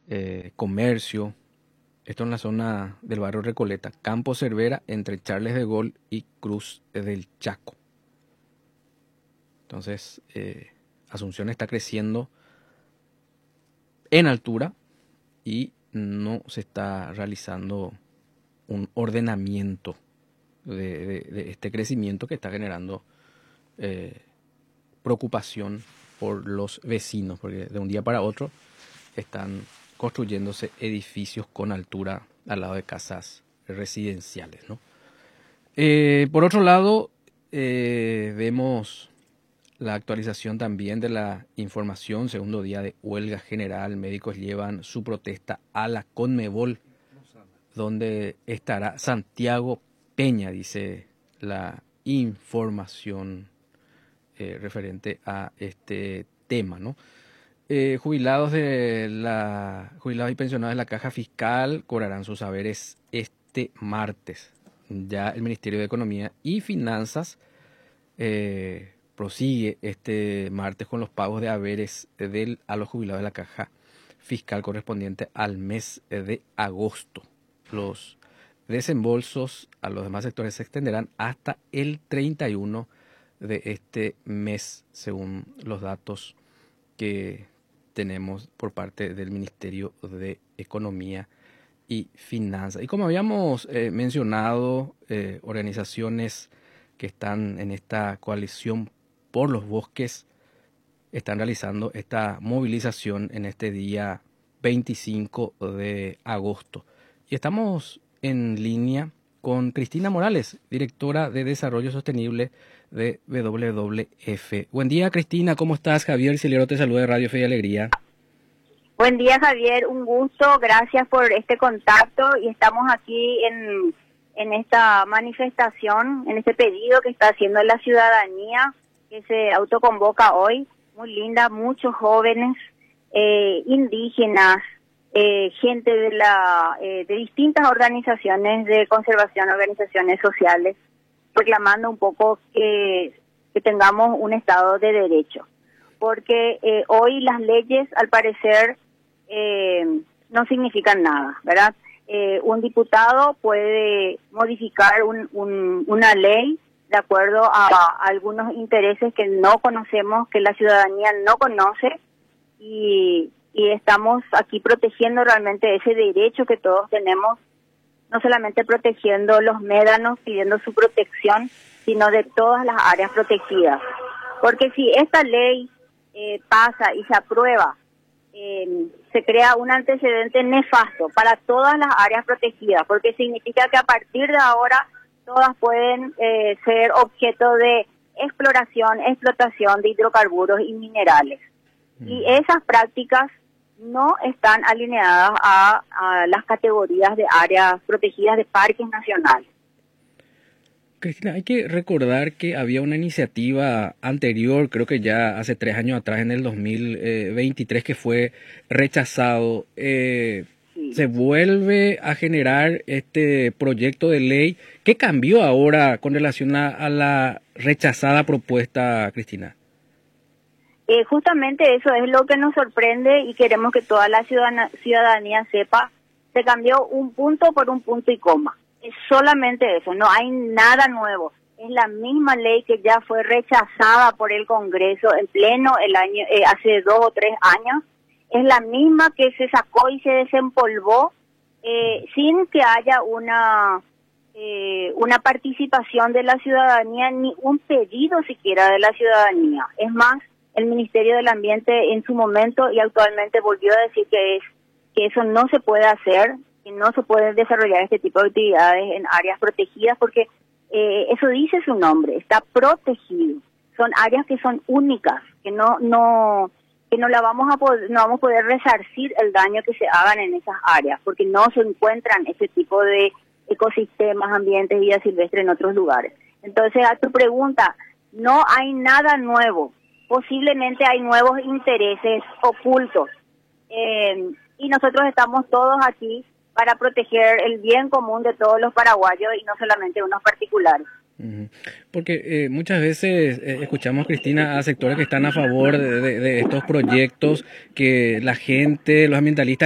comercio. Esto en la zona del barrio Recoleta, Campo Cervera, entre Charles de Gaulle y Cruz del Chaco. Entonces, Asunción está creciendo en altura y no se está realizando un ordenamiento de este crecimiento que está generando preocupación por los vecinos, porque de un día para otro están construyéndose edificios con altura al lado de casas residenciales, ¿no? Por otro lado, vemos la actualización también de la información, segundo día de huelga general. Médicos llevan su protesta a la Conmebol, donde estará Santiago Peña, dice la información referente a este tema, ¿no? Jubilados y pensionados de la Caja Fiscal cobrarán sus haberes este martes. Ya el Ministerio de Economía y Finanzas prosigue este martes con los pagos de haberes a los jubilados de la Caja Fiscal correspondiente al mes de agosto. Los desembolsos a los demás sectores se extenderán hasta el 31 de este mes, según los datos que tenemos por parte del Ministerio de Economía y Finanzas. Y como habíamos mencionado, organizaciones que están en esta coalición por los bosques están realizando esta movilización en este día 25 de agosto. Y estamos en línea con Cristina Morales, directora de Desarrollo Sostenible de WWF. Buen día, Cristina, ¿cómo estás? Javier Silero te saluda de Radio Fe y Alegría. Buen día, Javier, un gusto, gracias por este contacto y estamos aquí en esta manifestación, en este pedido que está haciendo la ciudadanía, que se autoconvoca hoy, muy linda, muchos jóvenes, indígenas, gente de distintas organizaciones de conservación, organizaciones sociales, reclamando un poco que tengamos un Estado de Derecho. Porque hoy las leyes, al parecer, no significan nada, ¿verdad? Un diputado puede modificar una ley de acuerdo a algunos intereses que no conocemos, que la ciudadanía no conoce, y estamos aquí protegiendo realmente ese derecho que todos tenemos, no solamente protegiendo los médanos, pidiendo su protección, sino de todas las áreas protegidas. Porque si esta ley pasa y se aprueba, se crea un antecedente nefasto para todas las áreas protegidas, porque significa que a partir de ahora todas pueden ser objeto de explotación de hidrocarburos y minerales. Y esas prácticas no están alineadas a las categorías de áreas protegidas de parques nacionales. Cristina, hay que recordar que había una iniciativa anterior, creo que ya hace 3 años atrás, en el 2023, que fue rechazado. Sí. Se vuelve a generar este proyecto de ley. ¿Qué cambió ahora con relación a la rechazada propuesta, Cristina? Justamente eso es lo que nos sorprende y queremos que toda la ciudadanía sepa. Se cambió un punto por un punto y coma. Es solamente eso, no hay nada nuevo. Es la misma ley que ya fue rechazada por el Congreso en pleno hace 2 o 3 años. Es la misma que se sacó y se desempolvó sin que haya una participación de la ciudadanía ni un pedido siquiera de la ciudadanía. Es más, el Ministerio del Ambiente en su momento y actualmente volvió a decir que eso no se puede hacer, que no se puede desarrollar este tipo de actividades en áreas protegidas, porque eso dice su nombre, está protegido. Son áreas que son únicas, que no vamos a poder resarcir el daño que se hagan en esas áreas, porque no se encuentran ese tipo de ecosistemas, ambientes, vida silvestre en otros lugares. Entonces, a tu pregunta, no hay nada nuevo. Posiblemente hay nuevos intereses ocultos. Y nosotros estamos todos aquí para proteger el bien común de todos los paraguayos y no solamente unos particulares. Porque muchas veces escuchamos, Cristina, a sectores que están a favor de estos proyectos, que la gente, los ambientalistas,